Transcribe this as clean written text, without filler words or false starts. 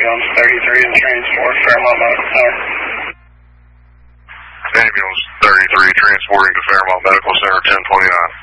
ambulance 33 and transport Fairmont Medical Center. Ambulance 33 transporting to Fairmont Medical Center 1029.